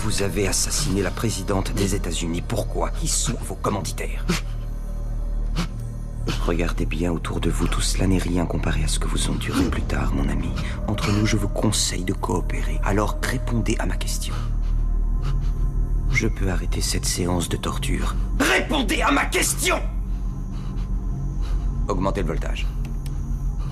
Vous avez assassiné la présidente des États-Unis. Pourquoi? Qui sont vos commanditaires? Regardez bien autour de vous, tout cela n'est rien comparé à ce que vous endurez plus tard, mon ami. Entre nous, je vous conseille de coopérer. Alors répondez à ma question. Je peux arrêter cette séance de torture. Répondez à ma question! Augmentez le voltage.